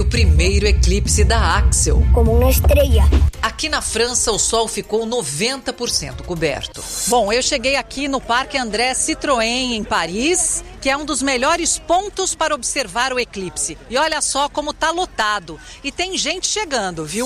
primeiro eclipse da Axel. Como uma estrela. Aqui na França, o sol ficou 90% coberto. Bom, eu cheguei aqui no Parque André Citroën, em Paris, que é um dos melhores pontos para observar o eclipse. E olha só como tá lotado. E tem gente chegando, viu?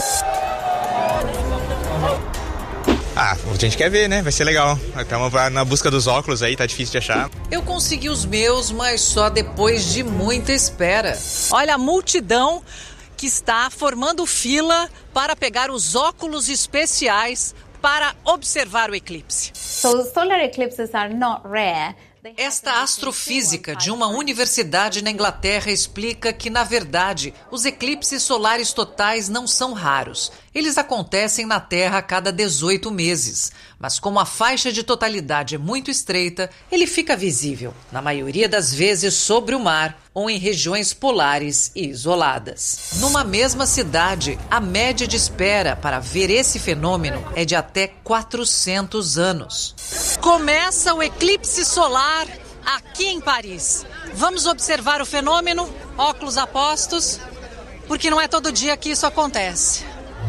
A gente quer ver, né? Vai ser legal. Estamos na busca dos óculos aí, tá difícil de achar. Eu consegui os meus, mas só depois de muita espera. Olha a multidão que está formando fila para pegar os óculos especiais para observar o eclipse. So solar eclipses are not rare. Esta astrofísica de uma universidade na Inglaterra explica que, na verdade, os eclipses solares totais não são raros. Eles acontecem na Terra a cada 18 meses. Mas como a faixa de totalidade é muito estreita, ele fica visível, na maioria das vezes sobre o mar ou em regiões polares e isoladas. Numa mesma cidade, a média de espera para ver esse fenômeno é de até 400 anos. Começa o eclipse solar aqui em Paris. Vamos observar o fenômeno, óculos a postos, porque não é todo dia que isso acontece.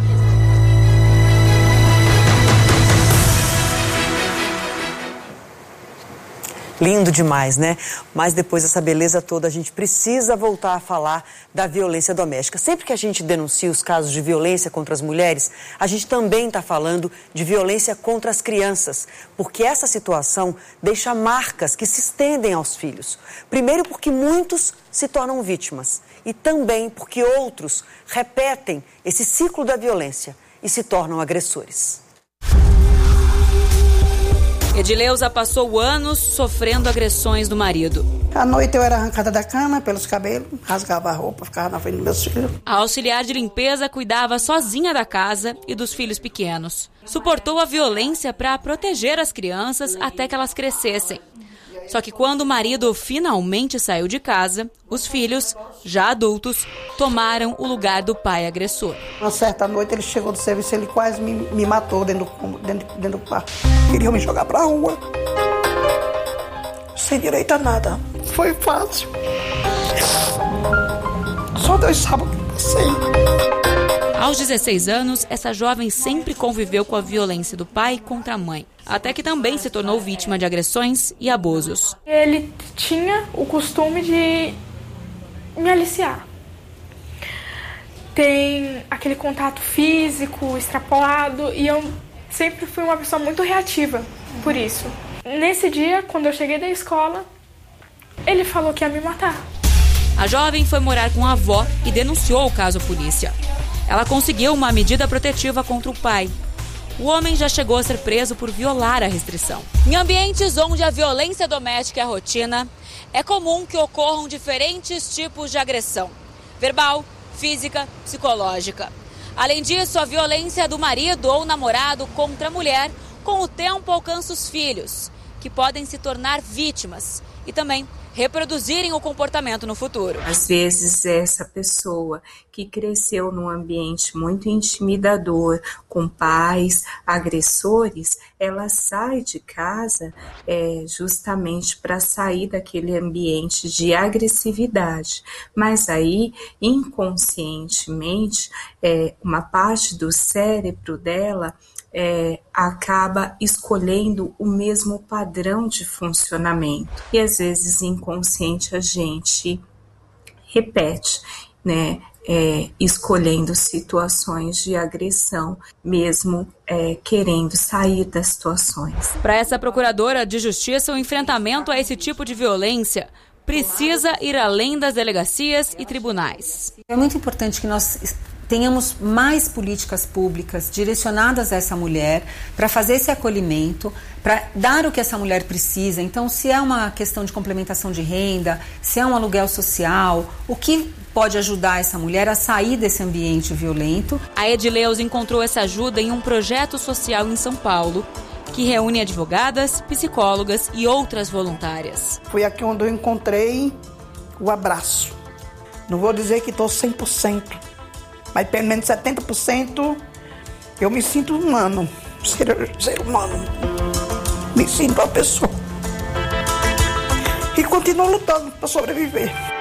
Lindo demais, né? Mas depois dessa beleza toda, a gente precisa voltar a falar da violência doméstica. Sempre que a gente denuncia os casos de violência contra as mulheres, a gente também está falando de violência contra as crianças, porque essa situação deixa marcas que se estendem aos filhos. Primeiro porque muitos se tornam vítimas e também porque outros repetem esse ciclo da violência e se tornam agressores. Edileuza passou anos sofrendo agressões do marido. À noite eu era arrancada da cama pelos cabelos, rasgava a roupa, ficava na frente dos meus filhos. A auxiliar de limpeza cuidava sozinha da casa e dos filhos pequenos. Suportou a violência para proteger as crianças até que elas crescessem. Só que quando o marido finalmente saiu de casa, os filhos, já adultos, tomaram o lugar do pai agressor. Uma certa noite ele chegou do serviço, ele quase me matou dentro do quarto. Queriam me jogar pra rua. Sem direito a nada. Foi fácil. Só Deus sabe o que eu passei. Aos 16 anos, essa jovem sempre conviveu com a violência do pai contra a mãe, até que também se tornou vítima de agressões e abusos. Ele tinha o costume de me aliciar. Tem aquele contato físico extrapolado e eu sempre fui uma pessoa muito reativa por isso. Nesse dia, quando eu cheguei da escola, ele falou que ia me matar. A jovem foi morar com a avó e denunciou o caso à polícia. Ela conseguiu uma medida protetiva contra o pai. O homem já chegou a ser preso por violar a restrição. Em ambientes onde a violência doméstica é a rotina, é comum que ocorram diferentes tipos de agressão: verbal, física, psicológica. Além disso, a violência do marido ou namorado contra a mulher, com o tempo alcança os filhos, que podem se tornar vítimas e também reproduzirem o comportamento no futuro. Às vezes, essa pessoa que cresceu num ambiente muito intimidador, com pais agressores, ela sai de casa justamente para sair daquele ambiente de agressividade. Mas aí, inconscientemente, uma parte do cérebro dela acaba escolhendo o mesmo padrão de funcionamento. E às vezes inconsciente a gente repete, né? Escolhendo situações de agressão, mesmo querendo sair das situações. Para essa procuradora de justiça, o enfrentamento a esse tipo de violência precisa ir além das delegacias e tribunais. É muito importante que nós tenhamos mais políticas públicas direcionadas a essa mulher para fazer esse acolhimento, para dar o que essa mulher precisa. Então, se é uma questão de complementação de renda, se é um aluguel social, o que pode ajudar essa mulher a sair desse ambiente violento. A Edileuza encontrou essa ajuda em um projeto social em São Paulo, que reúne advogadas, psicólogas e outras voluntárias. Foi aqui onde eu encontrei o abraço. Não vou dizer que estou 100%, mas pelo menos 70% eu me sinto humano, ser humano. Me sinto uma pessoa. E continuo lutando para sobreviver.